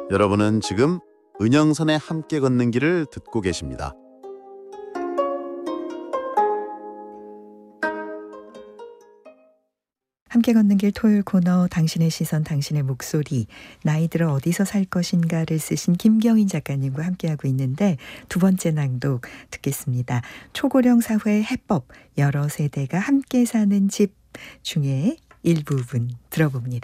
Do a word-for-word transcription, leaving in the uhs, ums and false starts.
여러분은 지금 은영선의 함께 걷는 길을 듣고 계십니다. 함께 걷는 길 토요일 코너 당신의 시선 당신의 목소리 나이 들어 어디서 살 것인가를 쓰신 김경인 작가님과 함께하고 있는데 두 번째 낭독 듣겠습니다. 초고령 사회의 해법 여러 세대가 함께 사는 집 중에 일부분 들어봅니다.